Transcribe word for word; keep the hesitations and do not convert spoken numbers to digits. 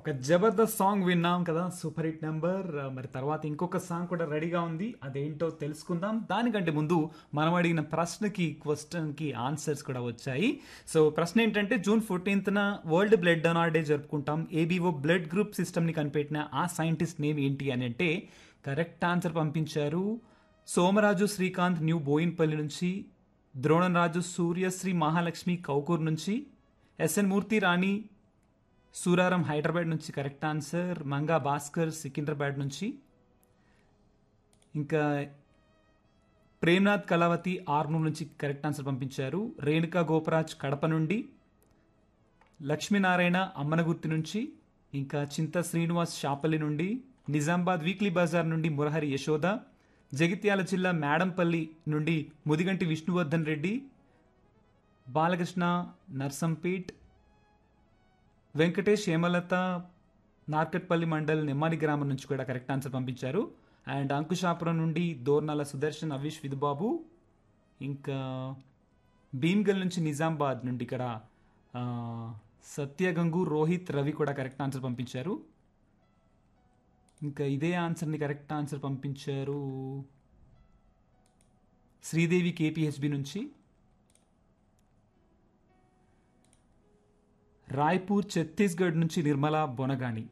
ఒక జబర్దస్త్ సాంగ్ విన్నాం కదా, సూపర్ హిట్ నెంబర్. మరి తర్వాత ఇంకొక సాంగ్ కూడా రెడీగా ఉంది, అదేంటో తెలుసుకుందాం. దానికంటే ముందు మనం అడిగిన ప్రశ్నకి క్వశ్చన్కి ఆన్సర్స్ కూడా వచ్చాయి. సో ప్రశ్న ఏంటంటే, June ఫోర్టీన్త్న world blood donor day జరుపుకుంటాం. ఏబీఓ బ్లడ్ గ్రూప్ సిస్టమ్ని కనిపెట్టిన ఆ సైంటిస్ట్ నేమ్ ఏంటి అని అంటే కరెక్ట్ ఆన్సర్ పంపించారు సోమరాజు శ్రీకాంత్ న్యూ బోయిన్పల్లి నుంచి, ద్రోణంరాజు సూర్యశ్రీ మహాలక్ష్మి కౌకూర్ నుంచి, ఎస్ఎన్ మూర్తి రాణి సూరారం హైదరాబాద్ నుంచి కరెక్ట్ ఆన్సర్, మంగా భాస్కర్ సికింద్రాబాద్ నుంచి, ఇంకా ప్రేమ్నాథ్ కళావతి ఆర్నూర్ నుంచి కరెక్ట్ ఆన్సర్ పంపించారు, రేణుకా గోపరాజ్ కడప నుండి, లక్ష్మీనారాయణ అమ్మనగుర్తి నుంచి, ఇంకా చింత శ్రీనివాస్ షాపల్లి నుండి, నిజామాబాద్ వీక్లీ బజార్ నుండి మురహరి యశోద, జగిత్యాల జిల్లా మేడంపల్లి నుండి ముదిగంటి విష్ణువర్ధన్ రెడ్డి, బాలకృష్ణ నర్సంపేట్, వెంకటేష్ హేమలత నార్కట్పల్లి మండల్ నెమ్మాని గ్రామం నుంచి కూడా కరెక్ట్ ఆన్సర్ పంపించారు. అండ్ అంకుశాపురం నుండి దోర్నాల సుదర్శన్ అవిష్ విధుబాబు, ఇంకా భీమ్గల్ నుంచి నిజామాబాద్ నుండి ఇక్కడ ఆ, సత్యగంగు రోహిత్ రవి కూడా కరెక్ట్ ఆన్సర్ పంపించారు. ఇంకా ఇదే ఆన్సర్ని కరెక్ట్ ఆన్సర్ పంపించారు శ్రీదేవి కేపీహెచ్బి నుంచి, రాయ్పూర్ ఛత్తీస్గఢ్ నుంచి నిర్మలా బొనగాని.